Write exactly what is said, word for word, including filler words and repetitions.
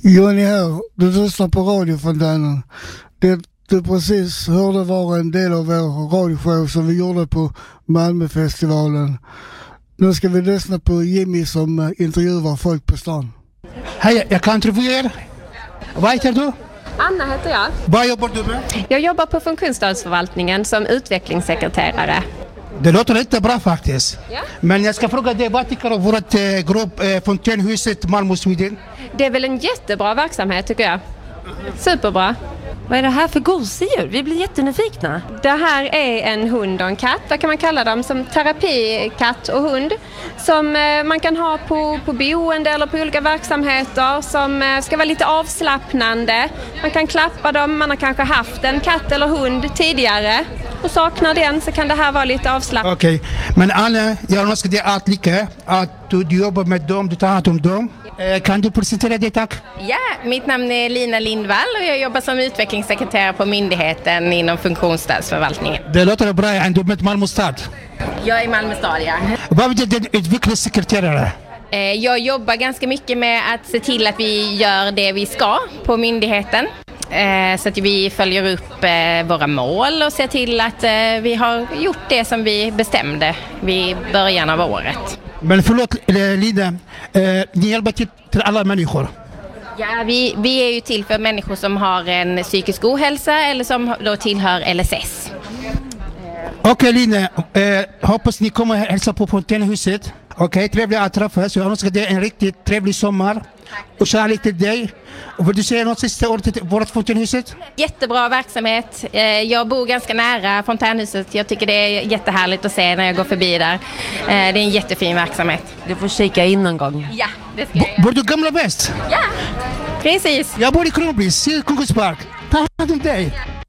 Jonny här, du lyssnar på radiofontänen. Det du precis hörde var en del av vår radioshow som vi gjorde på Malmöfestivalen. Nu ska vi lyssna på Jimmy som intervjuar folk på stan. Hej, jag kan intervjuera. Vad heter du? Anna heter jag. Vad jobbar du med? Jag jobbar på funktionsstadsförvaltningen som utvecklingssekreterare. Det låter inte bra faktiskt. Ja. Men jag ska fråga dig, vad tycker du om vårt eh, grupp eh, Fontänhuset Malmö Sweden? Det är väl en jättebra verksamhet tycker jag. Superbra. Vad är det här för gosedjur? Vi blir jättenyfikna. Det här är en hund och en katt. Vad kan man kalla dem? Som terapikatt och hund. Som eh, man kan ha på, på boende eller på olika verksamheter. Som eh, ska vara lite avslappnande. Man kan klappa dem. Man har kanske haft en katt eller hund tidigare. Och saknar den så kan det här vara lite avslappnande. Okej, okay. Men Anna, jag önskar dig allt lycka. Att du, du jobbar med dem, du tar hand om dem. Eh, kan du presentera dig, tack? Ja, mitt namn är Lina Lindvall och jag jobbar som utvecklingssekreterare på myndigheten inom funktionsstadsförvaltningen. Det låter bra, är du med Malmö stad? Jag är Malmö stad, ja. Vad är din utvecklingssekreterare? Eh, jag jobbar ganska mycket med att se till att vi gör det vi ska på myndigheten. Så att vi följer upp våra mål och ser till att vi har gjort det som vi bestämde vid början av året. Men förlåt Lina, ni hjälper till, till alla människor? Ja, vi, vi är ju till för människor som har en psykisk ohälsa eller som då tillhör L S S. Okej okay, Lina, eh, hoppas ni kommer hälsa på Fontänhuset. Okej, okay, trevligt att träffas. Jag önskar dig en riktigt trevlig sommar. Och kärlek till dig. Och vill du säga något sista ordet till vårt Fontänhuset? Jättebra verksamhet. Jag bor ganska nära Fontänhuset. Jag tycker det är jättehärligt att se när jag går förbi där. Det är en jättefin verksamhet. Du får kika in en gång. Ja, det ska jag göra. Bor du Gamla Väst? Ja, precis. Jag bor i Kronbris, Konkurspark. Ta hand om dig.